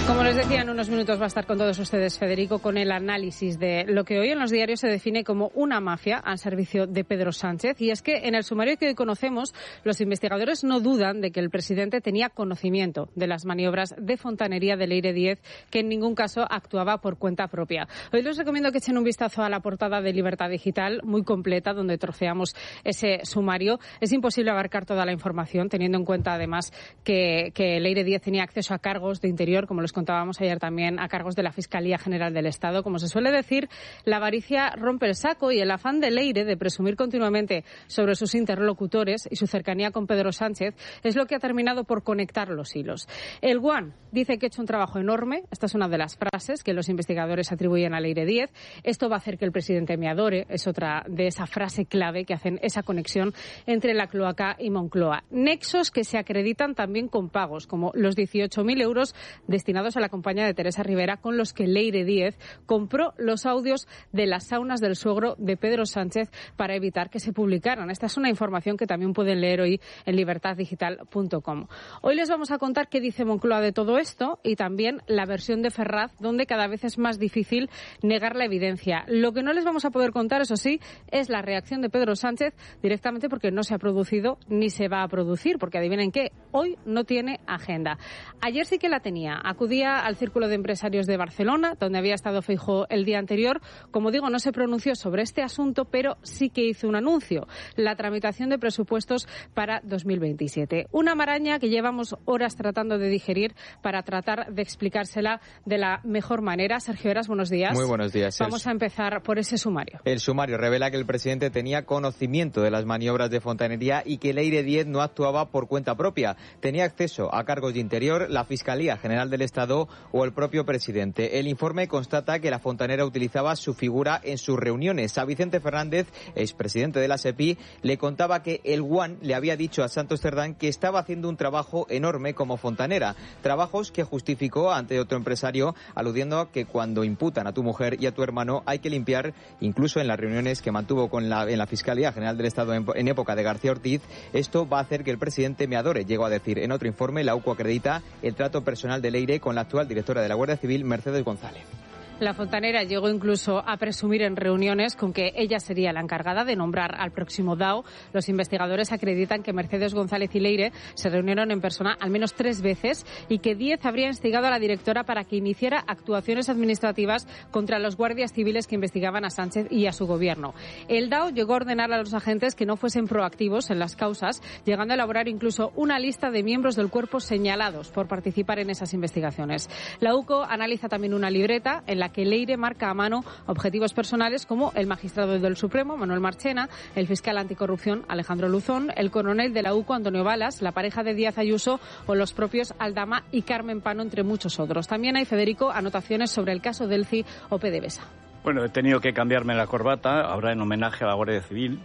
Como les decía, en unos minutos va a estar con todos ustedes Federico con el análisis de lo que hoy en los diarios se define como una mafia al servicio de Pedro Sánchez. Y es que en el sumario que hoy conocemos, los investigadores no dudan de que el presidente tenía conocimiento de las maniobras de fontanería de Leire Díez, que en ningún caso actuaba por cuenta propia. Hoy les recomiendo que echen un vistazo a la portada de Libertad Digital, muy completa, donde troceamos ese sumario. Es imposible abarcar toda la información, teniendo en cuenta además que Leire Díez tenía acceso a cargos de Interior, como les contábamos ayer también, a cargos de la Fiscalía General del Estado. Como se suele decir, la avaricia rompe el saco y el afán de Leire de presumir continuamente sobre sus interlocutores y su cercanía con Pedro Sánchez es lo que ha terminado por conectar los hilos. El One dice que ha hecho un trabajo enorme. Esta es una de las frases que los investigadores atribuyen a Leire Díez. Esto va a hacer que el presidente me adore. Es otra de esa frase clave que hacen esa conexión entre la cloaca y Moncloa. Nexos que se acreditan también con pagos, como los 18.000 euros destinados a la compañía de Teresa Rivera, con los que Leire Díez compró los audios de las saunas del suegro de Pedro Sánchez para evitar que se publicaran. Esta es una información que también pueden leer hoy en libertaddigital.com. Hoy les vamos a contar qué dice Moncloa de todo esto y también la versión de Ferraz, donde cada vez es más difícil negar la evidencia. Lo que no les vamos a poder contar, eso sí, es la reacción de Pedro Sánchez, directamente porque no se ha producido ni se va a producir, porque adivinen qué, hoy no tiene agenda. Ayer sí que la tenía. Acudía al Círculo de Empresarios de Barcelona, donde había estado Feijóo el día anterior. Como digo, no se pronunció sobre este asunto, pero sí que hizo un anuncio: la tramitación de presupuestos para 2027. Una maraña que llevamos horas tratando de digerir para tratar de explicársela de la mejor manera. Sergio Heras, buenos días. Muy buenos días. Vamos a empezar por ese sumario. El sumario revela que el presidente tenía conocimiento de las maniobras de fontanería y que Leire Díez no actuaba por cuenta propia. Tenía acceso a cargos de Interior, la Fiscalía General del Estado o el propio presidente. El informe constata que la fontanera utilizaba su figura en sus reuniones. A Vicente Fernández, expresidente de la SEPI, le contaba que el One le había dicho a Santos Cerdán que estaba haciendo un trabajo enorme como fontanera. Trabajos que justificó ante otro empresario, aludiendo a que cuando imputan a tu mujer y a tu hermano hay que limpiar, incluso en las reuniones que mantuvo en la Fiscalía General del Estado en época de García Ortiz. Esto va a hacer que el presidente me adore, llegó a decir. En otro informe, la UCO acredita el trato personal de Leire con la actual directora de la Guardia Civil, Mercedes González. La fontanera llegó incluso a presumir en reuniones con que ella sería la encargada de nombrar al próximo DAO. Los investigadores acreditan que Mercedes González y Leire se reunieron en persona al menos 3 veces y que Díez habría instigado a la directora para que iniciara actuaciones administrativas contra los guardias civiles que investigaban a Sánchez y a su gobierno. El DAO llegó a ordenar a los agentes que no fuesen proactivos en las causas, llegando a elaborar incluso una lista de miembros del cuerpo señalados por participar en esas investigaciones. La UCO analiza también una libreta en la que Leire marca a mano objetivos personales como el magistrado del Supremo, Manuel Marchena, el fiscal anticorrupción, Alejandro Luzón, el coronel de la UCO, Antonio Balas, la pareja de Díaz Ayuso o los propios Aldama y Carmen Pano, entre muchos otros. También hay, Federico, anotaciones sobre el caso Delcy o PDVSA. Bueno, he tenido que cambiarme la corbata, ahora en homenaje a la Guardia Civil.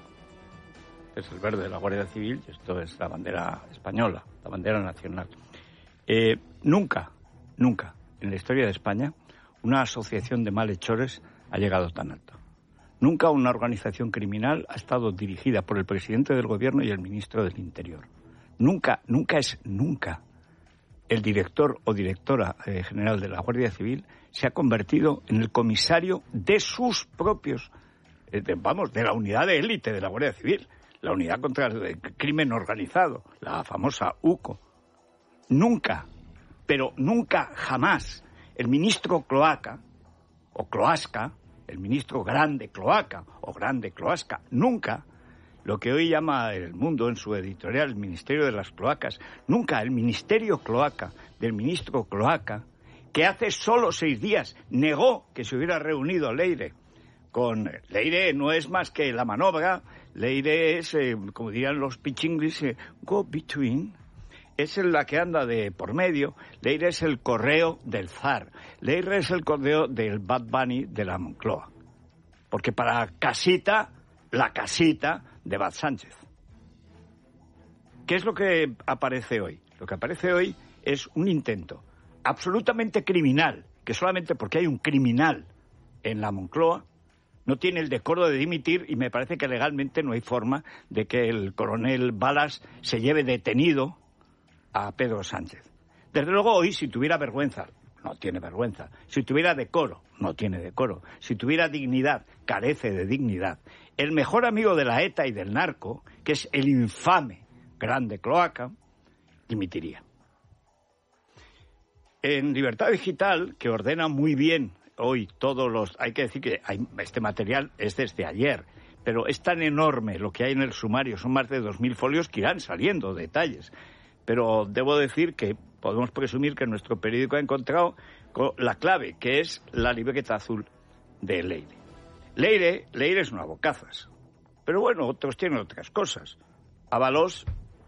Es el verde de la Guardia Civil, y esto es la bandera española, la bandera nacional. Nunca en la historia de España una asociación de malhechores ha llegado tan alto. Nunca una organización criminal ha estado dirigida por el presidente del gobierno y el ministro del Interior. Nunca el director o directora general de la Guardia Civil se ha convertido en el comisario de sus propios, de la unidad de élite de la Guardia Civil, la unidad contra el crimen organizado, la famosa UCO. Nunca, pero nunca, jamás, el ministro Cloaca, o Cloasca, el ministro Grande Cloaca, o Grande Cloasca, nunca, lo que hoy llama El Mundo en su editorial el Ministerio de las Cloacas, nunca el Ministerio Cloaca del ministro Cloaca, que hace solo 6 días negó que se hubiera reunido Leire con... Leire no es más que la manobra, Leire es, como dirían los pichinglis, go between. Es la que anda de por medio. Leire es el correo del zar. Leire es el correo del Bad Bunny de la Moncloa. Porque para casita, la casita de Bad Sánchez. ¿Qué es lo que aparece hoy? Lo que aparece hoy es un intento absolutamente criminal, que solamente porque hay un criminal en la Moncloa no tiene el decoro de dimitir, y me parece que legalmente no hay forma de que el coronel Balas se lleve detenido a Pedro Sánchez. Desde luego hoy, si tuviera vergüenza, no tiene vergüenza. Si tuviera decoro, no tiene decoro. Si tuviera dignidad, carece de dignidad. El mejor amigo de la ETA y del narco, que es el infame Grande Cloaca, dimitiría. En Libertad Digital, que ordena muy bien hoy todos los... Hay que decir que este material es desde ayer, pero es tan enorme lo que hay en el sumario, son más de 2.000 folios que irán saliendo detalles. Pero debo decir que podemos presumir que nuestro periódico ha encontrado la clave, que es la libreta azul de Leire. Leire es una bocazas. Pero bueno, otros tienen otras cosas. Ábalos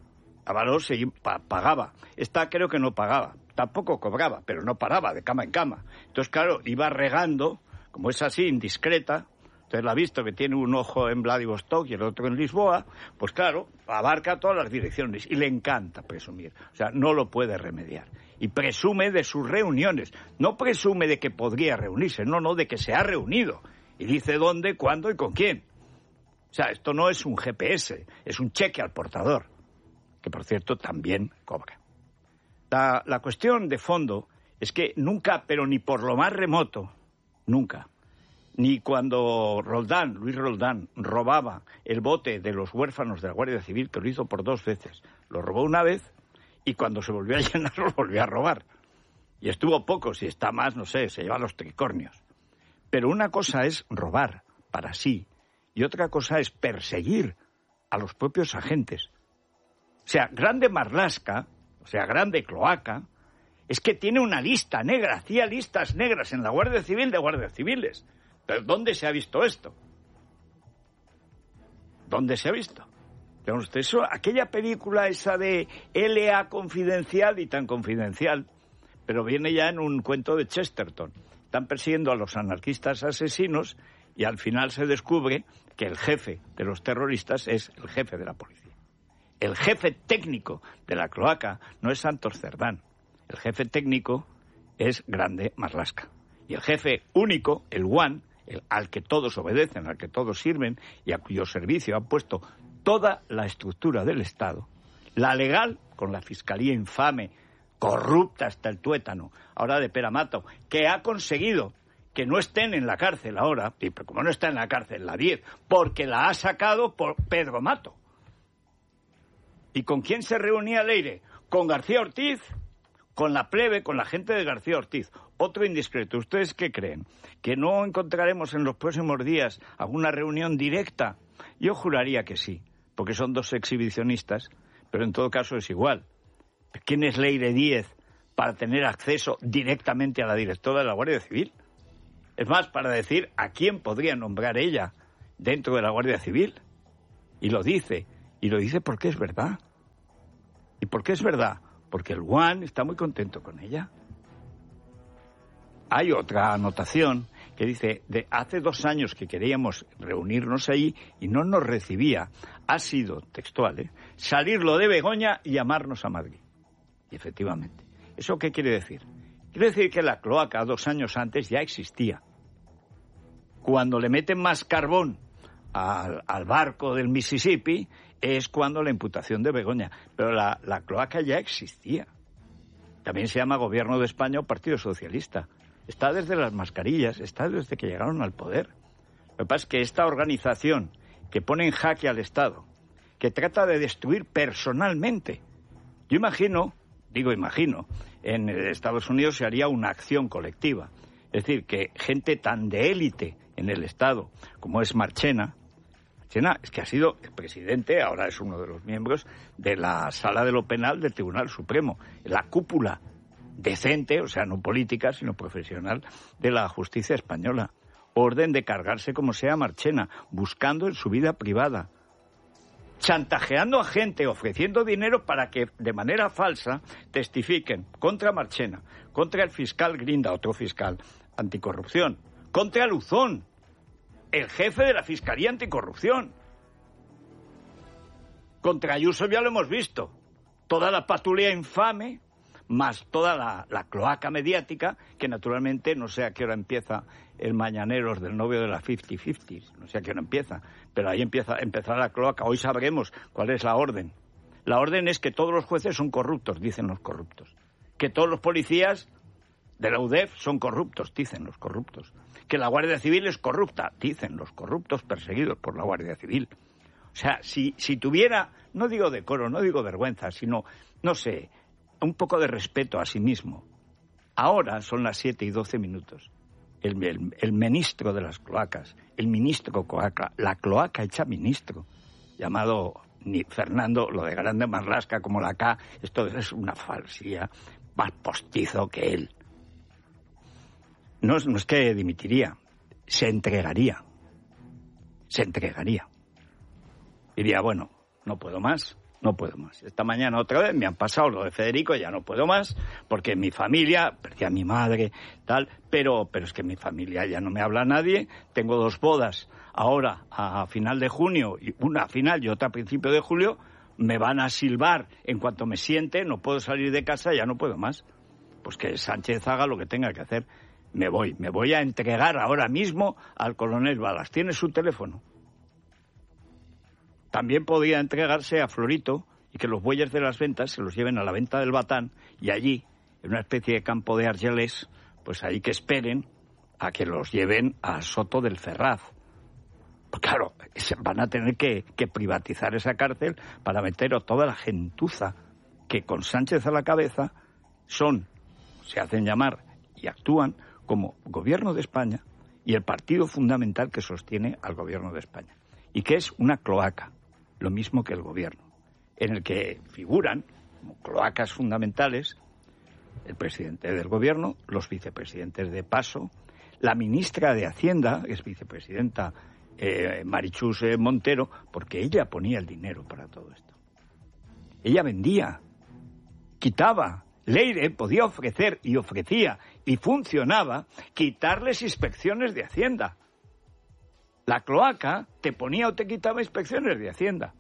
pagaba. Esta creo que no pagaba. Tampoco cobraba, pero no paraba de cama en cama. Entonces, claro, iba regando, como es así, indiscreta. Usted la ha visto que tiene un ojo en Vladivostok y el otro en Lisboa. Pues claro, abarca todas las direcciones y le encanta presumir. O sea, no lo puede remediar. Y presume de sus reuniones. No presume de que podría reunirse, no, de que se ha reunido. Y dice dónde, cuándo y con quién. O sea, esto no es un GPS, es un cheque al portador, que por cierto también cobra. La cuestión de fondo es que nunca, pero ni por lo más remoto, nunca, ni cuando Luis Roldán, robaba el bote de los huérfanos de la Guardia Civil, que lo hizo por 2 veces, lo robó una vez y cuando se volvió a llenar lo volvió a robar. Y estuvo poco, si está más, no sé, se lleva los tricornios. Pero una cosa es robar para sí y otra cosa es perseguir a los propios agentes. O sea, Grande Marlaska, o sea, Grande Cloaca, es que tiene una lista negra, hacía listas negras en la Guardia Civil de guardias civiles. ¿Pero dónde se ha visto esto? ¿Dónde se ha visto? Eso, aquella película esa de L.A. confidencial y tan confidencial, pero viene ya en un cuento de Chesterton. Están persiguiendo a los anarquistas asesinos y al final se descubre que el jefe de los terroristas es el jefe de la policía. El jefe técnico de la cloaca no es Santos Cerdán. El jefe técnico es Grande Marlaska. Y el jefe único, el One, al que todos obedecen, al que todos sirven y a cuyo servicio han puesto toda la estructura del Estado, la legal, con la fiscalía infame, corrupta hasta el tuétano, ahora de Peramato, que ha conseguido que no estén en la cárcel ahora, y como no está en la cárcel la 10, porque la ha sacado por Pedro Mato. ¿Y con quién se reunía Leire? Con García Ortiz, con la plebe, con la gente de García Ortiz. Otro indiscreto. ¿Ustedes qué creen? ¿Que no encontraremos en los próximos días alguna reunión directa? Yo juraría que sí, porque son 2 exhibicionistas, pero en todo caso es igual. ¿Quién es Leire Díez para tener acceso directamente a la directora de la Guardia Civil? Es más, para decir a quién podría nombrar ella dentro de la Guardia Civil. Y lo dice porque es verdad. ¿Y por qué es verdad? Porque el One está muy contento con ella. Hay otra anotación que dice, de hace 2 años que queríamos reunirnos ahí y no nos recibía, ha sido, textual, salirlo de Begoña y llamarnos a Madrid. Y efectivamente. ¿Eso qué quiere decir? Quiere decir que la cloaca 2 años antes ya existía. Cuando le meten más carbón al barco del Mississippi es cuando la imputación de Begoña. Pero la cloaca ya existía. También se llama Gobierno de España o Partido Socialista. Está desde las mascarillas, está desde que llegaron al poder. Lo que pasa es que esta organización que pone en jaque al Estado, que trata de destruir personalmente, yo imagino, en Estados Unidos se haría una acción colectiva. Es decir, que gente tan de élite en el Estado como es Marchena es que ha sido el presidente, ahora es uno de los miembros de la Sala de lo Penal del Tribunal Supremo, la cúpula decente, o sea, no política, sino profesional, de la justicia española. Orden de cargarse como sea Marchena, buscando en su vida privada, chantajeando a gente, ofreciendo dinero para que de manera falsa testifiquen contra Marchena, contra el fiscal Grinda, otro fiscal anticorrupción, contra Luzón, el jefe de la Fiscalía Anticorrupción. Contra Ayuso ya lo hemos visto. Toda la patrulla infame, más toda la cloaca mediática, que naturalmente no sé a qué hora empieza el Mañaneros del novio de la 50-50, no sé a qué hora empieza, pero ahí empezará la cloaca. Hoy sabremos cuál es la orden. La orden es que todos los jueces son corruptos, dicen los corruptos. Que todos los policías de la UDEF son corruptos, dicen los corruptos. Que la Guardia Civil es corrupta, dicen los corruptos perseguidos por la Guardia Civil. O sea, si tuviera, no digo decoro, no digo vergüenza, sino, no sé, un poco de respeto a sí mismo. Ahora son las 7:12. El ministro de las cloacas, el ministro cloaca, la cloaca hecha ministro, llamado Fernando, lo de Grande Marlaska como la K, esto es una falsía, más postizo que él. No es que dimitiría, se entregaría. Diría, bueno, no puedo más. Esta mañana otra vez me han pasado lo de Federico, ya no puedo más, porque mi familia, perdí a mi madre, tal, pero es que mi familia ya no me habla nadie, tengo 2 bodas ahora a final de junio, y una a final y otra a principio de julio, me van a silbar en cuanto me siente, no puedo salir de casa, ya no puedo más. Pues que Sánchez haga lo que tenga que hacer. Me voy a entregar ahora mismo al coronel Balas. ¿Tiene su teléfono? También podía entregarse a Florito y que los bueyes de las ventas se los lleven a la venta del Batán y allí, en una especie de campo de Argelés, pues ahí que esperen a que los lleven a Soto del Ferraz. Pues claro, van a tener que privatizar esa cárcel para meter a toda la gentuza que con Sánchez a la cabeza se hacen llamar y actúan como gobierno de España y el partido fundamental que sostiene al gobierno de España. Y que es una cloaca, lo mismo que el gobierno, en el que figuran como cloacas fundamentales el presidente del gobierno, los vicepresidentes de paso, la ministra de Hacienda, que es vicepresidenta Marichus Montero, porque ella ponía el dinero para todo esto. Ella vendía, quitaba. Leire podía ofrecer y ofrecía y funcionaba quitarles inspecciones de Hacienda. La cloaca te ponía o te quitaba inspecciones de Hacienda.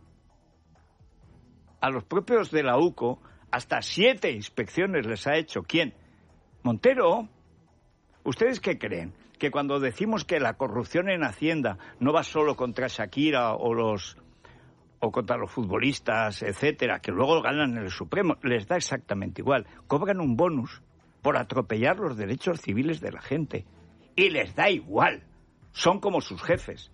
A los propios de la UCO hasta 7 inspecciones les ha hecho. ¿Quién? Montero. ¿Ustedes qué creen? Que cuando decimos que la corrupción en Hacienda no va solo contra Shakira o contra los futbolistas, etcétera, que luego ganan en el Supremo, les da exactamente igual. Cobran un bonus por atropellar los derechos civiles de la gente. Y les da igual. Son como sus jefes.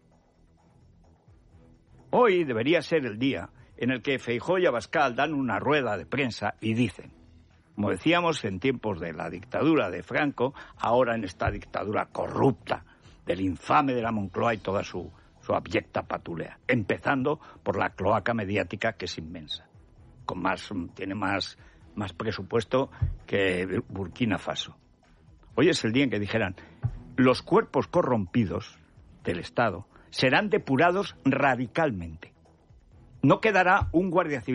Hoy debería ser el día en el que Feijóo y Abascal dan una rueda de prensa y dicen, como decíamos en tiempos de la dictadura de Franco, ahora en esta dictadura corrupta del infame de la Moncloa y toda su abyecta patulea, empezando por la cloaca mediática, que es inmensa, tiene más presupuesto que Burkina Faso. Hoy es el día en que dijeran, los cuerpos corrompidos del Estado serán depurados radicalmente. No quedará un guardia civil